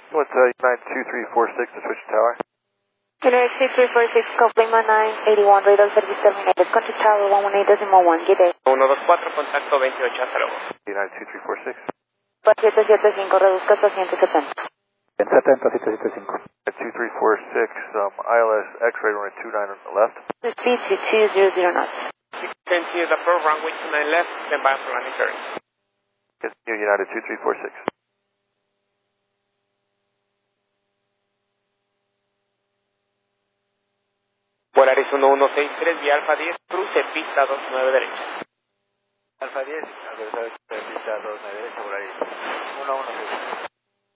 What's 92346 to switch tower? United 2346, Coplima 981, radar service terminated. Contact tower 118.1, good day. 124, contacto 28 United 2346. 4775, reduzca hasta 170. 70775. 2346, ILS X-ray runway 29 on the left. Speed to 200 knots. Continue the program, runway 29 left, stand by for landing turn. Continue United 2346. Polaris 1163 y Alfa 10, cruce pista 29 derecha. Alfa 10, pista 29 derecha, Polaris 116.